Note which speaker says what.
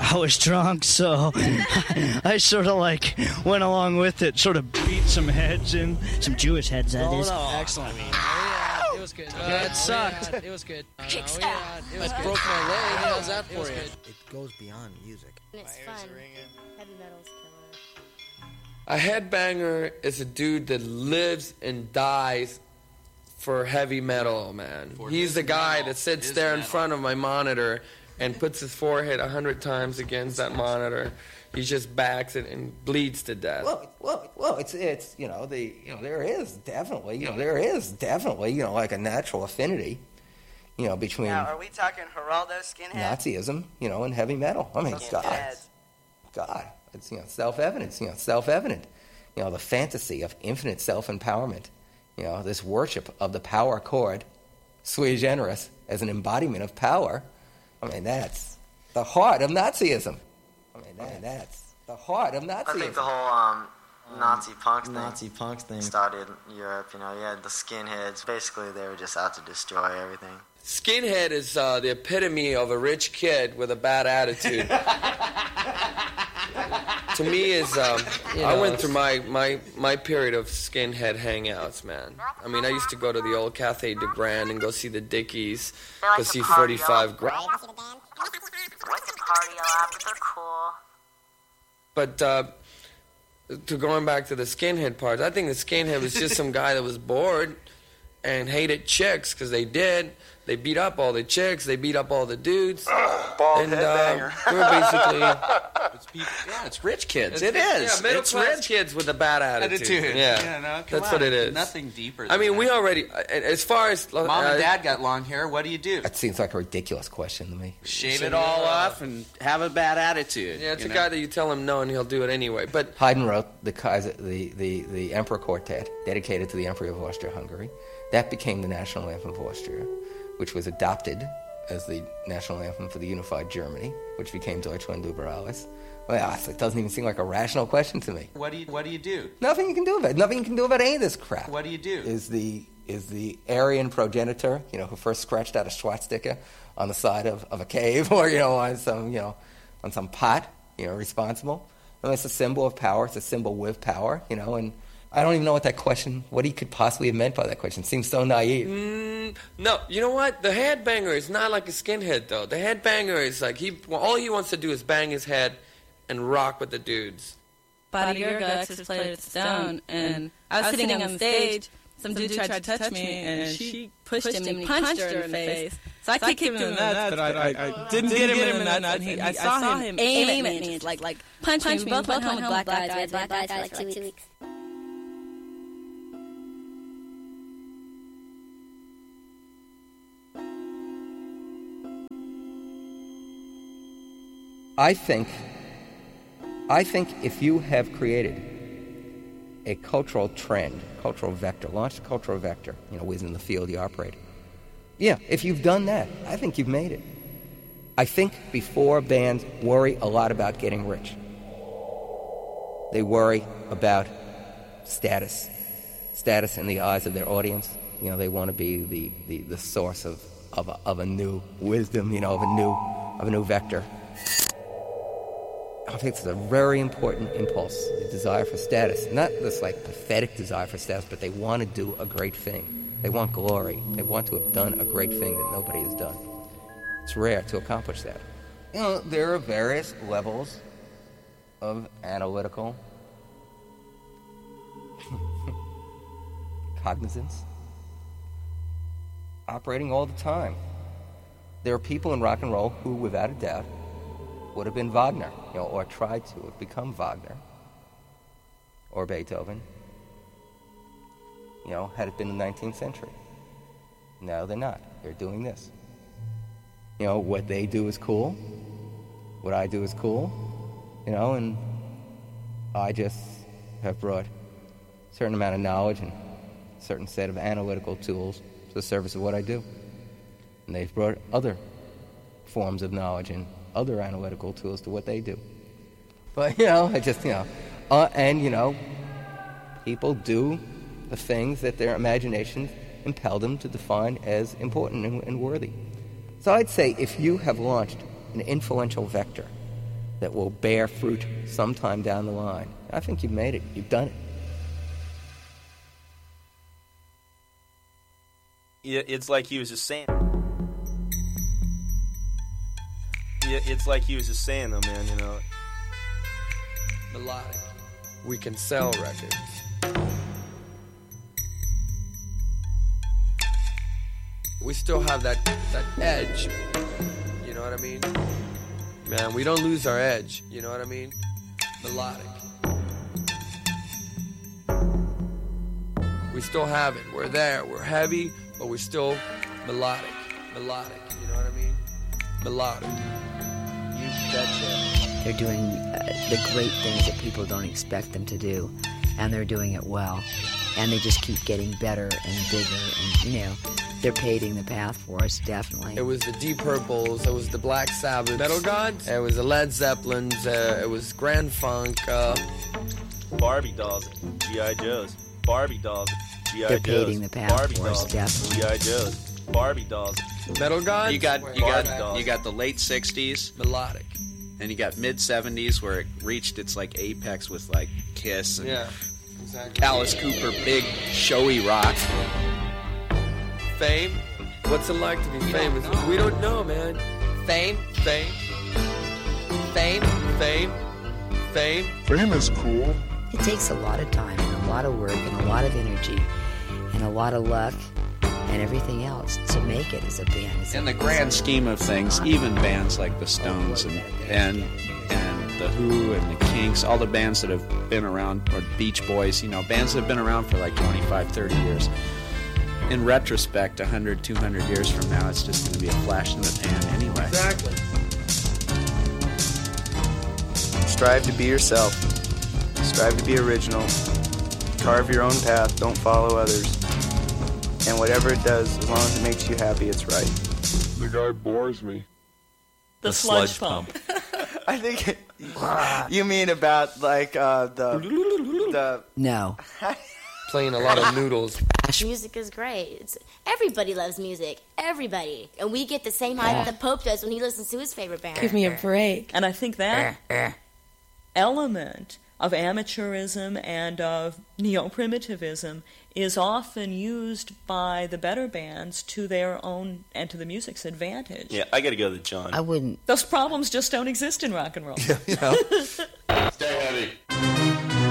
Speaker 1: I was drunk, so I sort of like went along with it, sort of beat some heads in, some Jewish heads, that is.
Speaker 2: Excellent. It was good.
Speaker 1: It sucked.
Speaker 2: It was good.
Speaker 3: Kicks
Speaker 2: It was
Speaker 3: out.
Speaker 2: good. Broke my leg. How's that for you?
Speaker 4: It goes beyond music.
Speaker 3: It's fun. Heavy metal's killer.
Speaker 5: A headbanger is a dude that lives and dies for heavy metal, man. He's the guy that sits there in front of my monitor and puts his forehead 100 times against that monitor. He just backs it and bleeds to death.
Speaker 4: Well, it's there is definitely like a natural affinity, between
Speaker 6: Now, are we talking Geraldo Skinhead?
Speaker 4: Nazism, and heavy metal. I mean, God, it's self-evident. Self-evident. The fantasy of infinite self-empowerment. This worship of the power chord, sui generis, as an embodiment of power. I mean, that's the heart of Nazism. That's the heart of Nazism.
Speaker 7: I think the whole Nazi punk thing started in Europe. You had the skinheads. Basically, they were just out to destroy everything.
Speaker 5: Skinhead is the epitome of a rich kid with a bad attitude. To me, I went through my period of skinhead hangouts, man. I mean, I used to go to the old Café de Grand and go see the Dickies, go see 45 Grand.
Speaker 3: I like the party a lot, but they're cool.
Speaker 5: But to going back to the skinhead part, I think the skinhead was just some guy that was bored and hated chicks, because they did. They beat up all the chicks. They beat up all the dudes.
Speaker 8: Bald headbanger.
Speaker 5: We were basically...
Speaker 8: It's rich kids.
Speaker 5: Yeah, middle-class kids with a bad attitude. Yeah, that's what it is.
Speaker 8: Nothing deeper than
Speaker 5: I mean, we already... As far as...
Speaker 8: Mom and Dad got long hair. What do you do?
Speaker 4: That seems like a ridiculous question to me.
Speaker 8: Shave it all off and have a bad attitude.
Speaker 5: Yeah, it's a guy that you tell him no and he'll do it anyway. But
Speaker 4: Haydn wrote the Emperor Quartet, dedicated to the Emperor of Austria-Hungary. That became the national anthem of Austria, which was adopted as the national anthem for the unified Germany, which became Deutschland über alles. Well, it doesn't even seem like a rational question to me.
Speaker 8: What do you do?
Speaker 4: Nothing you can do about it. Nothing you can do about any of this crap.
Speaker 8: What do you do?
Speaker 4: Is the Aryan progenitor, who first scratched out a swastika on the side of a cave, or on some pot, responsible? And it's a symbol of power. It's a symbol with power, and I don't even know what he could possibly have meant by that question. It seems so naive.
Speaker 5: No, you know what? The headbanger is not like a skinhead, though. The headbanger is like, all he wants to do is bang his head and rock with the dudes.
Speaker 9: Body Your Guts is played at Stone, and I was sitting on the stage. Some dude tried to touch me, and she pushed him and he punched her in the face. So I kicked him in the nuts, but I didn't get him in the nuts. And I saw him aim at me, like punch me. We both went home with black eyes. We had black eyes for like 2 weeks.
Speaker 4: I think if you have created a cultural trend, cultural vector, launched a cultural vector, within the field you operate, if you've done that, I think you've made it. I think before bands worry a lot about getting rich. They worry about status in the eyes of their audience. They want to be the source of a new wisdom, of a new vector. I think it's a very important impulse, the desire for status. Not this pathetic desire for status, but they want to do a great thing. They want glory. They want to have done a great thing that nobody has done. It's rare to accomplish that. There are various levels of analytical cognizance operating all the time. There are people in rock and roll who, without a doubt, would have been Wagner, or tried to have become Wagner, or Beethoven, had it been the 19th century. No, they're not. They're doing this. What they do is cool. What I do is cool. And I just have brought a certain amount of knowledge and a certain set of analytical tools to the service of what I do. And they've brought other forms of knowledge and other analytical tools to what they do. But, I just, people do the things that their imagination impelled them to define as important and worthy. So I'd say if you have launched an influential vector that will bear fruit sometime down the line. I think you've made it. You've done it.
Speaker 10: It's like he was just saying. It's like he was just saying, though, man, you know.
Speaker 5: Melodic. We can sell records. We still have that edge. You know what I mean? Man, we don't lose our edge. You know what I mean? Melodic. We still have it. We're there. We're heavy, but we're still melodic. Melodic. You know what I mean? Melodic.
Speaker 10: You betcha.
Speaker 11: They're doing the great things that people don't expect them to do, and they're doing it well. And they just keep getting better and bigger, and, you know, they're paving the path for us, definitely.
Speaker 5: It was the Deep Purples, it was the Black Sabbath, Metal Gods, it was the Led Zeppelins, it was Grand Funk,
Speaker 10: Barbie dolls, G.I. Joes. Barbie dolls, G.I.
Speaker 11: They're
Speaker 10: Joes.
Speaker 11: paving the path
Speaker 10: Barbie
Speaker 11: for us,
Speaker 10: dolls,
Speaker 11: definitely.
Speaker 10: G.I. Joes. Barbie dolls.
Speaker 5: Metal Gods?
Speaker 8: You got the late 60s.
Speaker 5: Melodic.
Speaker 8: And you got mid 70s where it reached its like apex with like Kiss and
Speaker 5: exactly.
Speaker 8: Alice Cooper, big showy rock.
Speaker 5: Fame? What's it like to be famous? We don't know, man. Fame? Fame? Fame? Fame? Fame?
Speaker 12: Fame is cool.
Speaker 11: It takes a lot of time and a lot of work and a lot of energy and a lot of luck and everything else to make it as a band.
Speaker 8: In the grand scheme of things, even bands like the Stones and the Who and the Kinks, all the bands that have been around, or Beach Boys, you know, bands that have been around for like 25, 30 years. In retrospect, 100, 200 years from now, it's just going to be a flash in the pan anyway.
Speaker 5: Exactly.
Speaker 13: Strive to be yourself. Strive to be original. Carve your own path. Don't follow others. And whatever it does, as long as it makes you happy, it's right.
Speaker 12: The guy bores me.
Speaker 14: The sludge pump.
Speaker 13: I think you mean about like the
Speaker 11: No.
Speaker 5: Playing a lot of noodles.
Speaker 3: Music is great. Everybody loves music. Everybody. And we get the same high that the Pope does when he listens to his favorite band.
Speaker 9: Give me a break.
Speaker 14: And I think that element of amateurism and of neo-primitivism is often used by the better bands to their own and to the music's advantage.
Speaker 10: Yeah, I got to go to John.
Speaker 11: I wouldn't.
Speaker 14: Those problems just don't exist in rock and roll.
Speaker 12: Stay heavy.